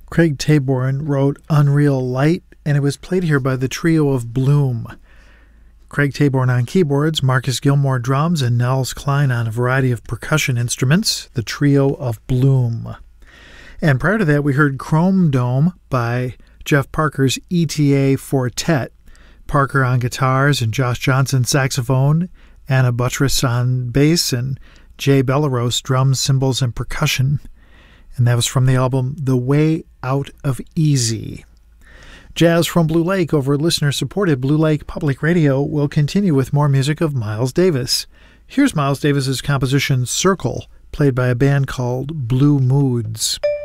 Craig Taborn wrote Unreal Light, and it was played here by the trio of Bloom. Craig Taborn on keyboards, Marcus Gilmore drums, and Nels Klein on a variety of percussion instruments, the trio of Bloom. And prior to that, we heard Chrome Dome by Jeff Parker's ETA Fortet. Parker on guitars and Josh Johnson saxophone, Anna Buttress on bass, and Jay Bellaros drums, cymbals, and percussion. And that was from the album The Way Out of Easy. Jazz from Blue Lake over listener-supported Blue Lake Public Radio will continue with more music of Miles Davis. Here's Miles Davis's composition Circle, played by a band called Blue Moods.